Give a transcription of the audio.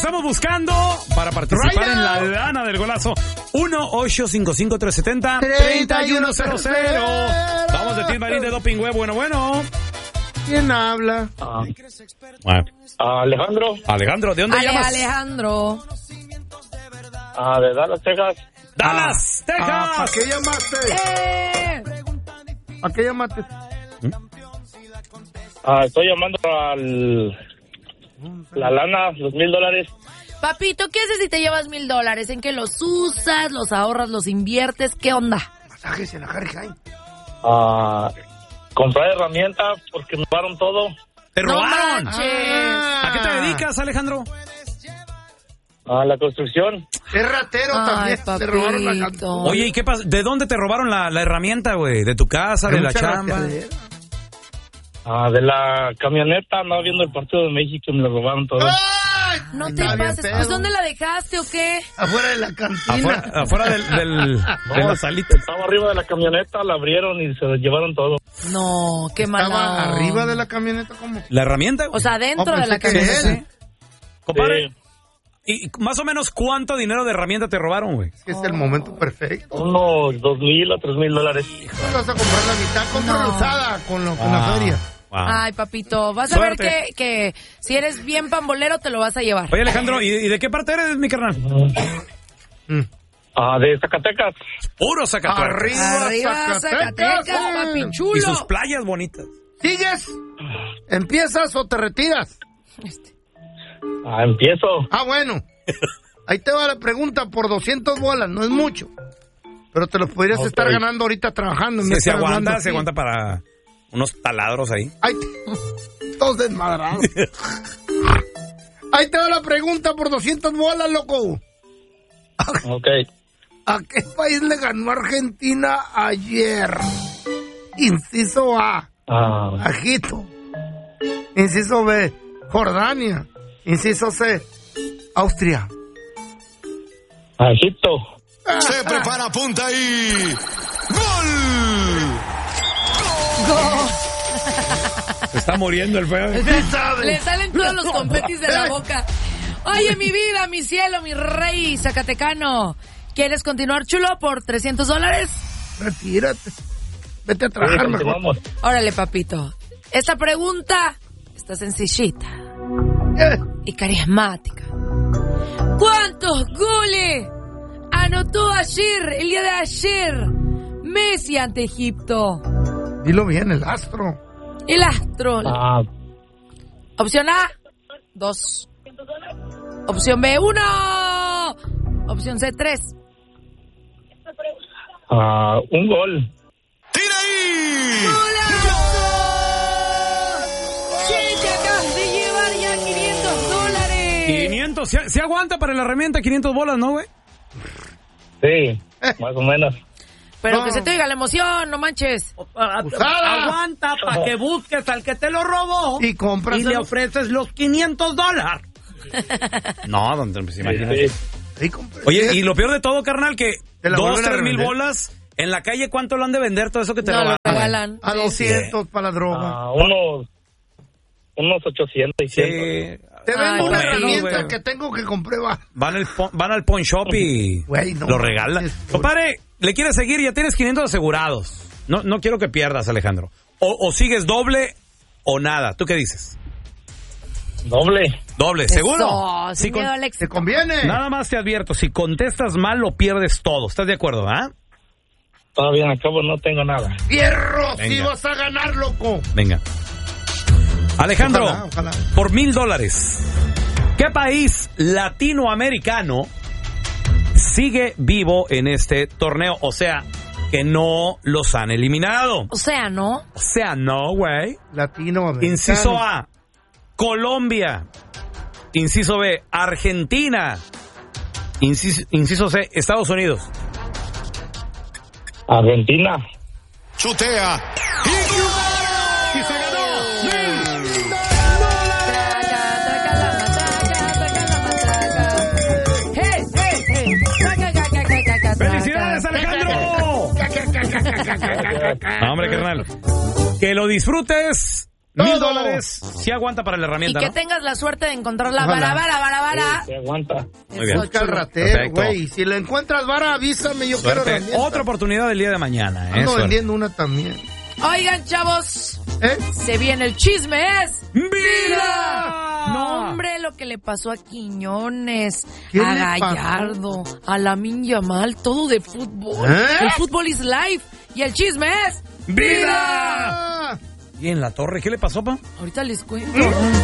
estamos buscando para participar en la lana del golazo. 1-855-370-3100. Vamos de Team Marín de Doping Web. Bueno. ¿Quién habla? Alejandro. Alejandro, ¿de dónde llamas? Alejandro. De Dallas, Texas. Dallas, Texas. ¿A qué llamaste? ¿A qué llamaste? Estoy llamando la lana, los $1,000. Papito, ¿qué haces si te llevas $1,000? ¿En qué los usas, los ahorras, los inviertes? ¿Qué onda? Masajes en la Harry Hine. Comprar herramientas porque me robaron todo. ¡Te robaron! ¿A qué te dedicas, Alejandro? A la construcción. Es ratero también. Papito. Te robaron la canción. Oye, ¿y qué pasa? ¿De dónde te robaron la herramienta, güey? ¿De tu casa, de la chamba? De la camioneta, andaba viendo el partido de México y me lo robaron todo. No te pases. Pues, ¿dónde la dejaste o qué? Afuera de la cantina. Afuera de la salita. Estaba arriba de la camioneta, la abrieron y se lo llevaron todo. No, qué mala. ¿Estaba arriba de la camioneta? ¿Cómo? ¿La herramienta? O sea, dentro de la pensé que camioneta. él. Compadre, ¿y más o menos cuánto dinero de herramienta te robaron, güey? Es el momento perfecto. Unos $2,000 a $3,000. Vas a comprar la mitad, compra usada con la feria. Wow. Ay, papito, vas a ver que si eres bien pambolero te lo vas a llevar. Oye, Alejandro, ¿y de qué parte eres, mi carnal? De Zacatecas. Puro Zacatecas. Arriba, Zacatecas, papi chulo. Y sus playas bonitas. ¿Sigues? ¿Empiezas o te retiras? Empiezo. Bueno. Ahí te va la pregunta por $200, no es mucho. Pero te los podrías estar ganando ahorita trabajando. Se aguanta para unos taladros ahí. Todos desmadrados. Ahí te va la pregunta por $200, loco. Ok. ¿A qué país le ganó Argentina ayer? Inciso A, Egipto. Inciso B, Jordania. Inciso C, Austria. Egipto. Se prepara, punta y... ¡Gol! Se está muriendo el feo. Le salen todos los confetis de la boca. Oye, mi vida, mi cielo, mi rey zacatecano. ¿Quieres continuar, chulo, por $300? Retírate. Vete a trabajar mejor. Vamos. Órale, papito. Esta pregunta está sencillita y carismática. ¿Cuántos goles anotó el día de ayer, Messi ante Egipto? Dilo bien, el astro. El astro. Opción A, 2. Opción B, 1. Opción C, 3. Un gol. ¡Tira ahí! ¡Sí, te acabas de llevar ya $500! 500, ¿se aguanta para la herramienta $500, no, güey? Sí, más o menos. Pero que se te oiga la emoción, no manches. Aguanta para que busques al que te lo robó y compras y le ofreces los $500. No, donde pues, imagínate. Oye, y lo peor de todo, carnal, que 2-3 mil bolas en la calle, ¿cuánto lo han de vender todo eso que te lo regalan? A 200 para la droga. Unos 800 y 100. Te vendo una herramienta que tengo que comprar. Van al pawn shop y lo regalan. Compadre, le quieres seguir, ya tienes 500 asegurados. No quiero que pierdas, Alejandro. O sigues doble o nada. ¿Tú qué dices? Doble, ¿seguro? Sin miedo al éxito. ¿Te conviene? Nada más te advierto, si contestas mal lo pierdes todo. ¿Estás de acuerdo, Todavía al cabo no tengo nada. ¡Fierro! ¡Sí vas a ganar, loco! Venga. Alejandro, ojalá. por $1,000, ¿qué país latinoamericano sigue vivo en este torneo? O sea, que no los han eliminado. O sea, ¿no? O sea, no, güey. Latinoamericano. Inciso A, Colombia. Inciso B, Argentina. Inciso C, Estados Unidos. Argentina. Chutea. ¡Y se ganó! ¡Felicidades, Alejandro! No, hombre, carnal. Que lo disfrutes $1,000. Sí aguanta para la herramienta, Y que ¿no? tengas la suerte de encontrar la vara. Se aguanta. Muy bien. Soy ratero, Perfecto. güey. Si le encuentras vara, avísame, yo quiero Suerte. herramienta. Otra oportunidad del día de mañana. Ando Suerte. vendiendo una también. Oigan, chavos, ¿Eh? se viene el chisme, es... ¡Vida! No, hombre, lo que le pasó a Quiñones, ¿Qué a le pasó? Gallardo, a Lamine Yamal, todo de fútbol. ¿Eh? El fútbol is life y el chisme es... ¡Vida! ¿Y en la torre qué le pasó, pa? Ahorita les cuento.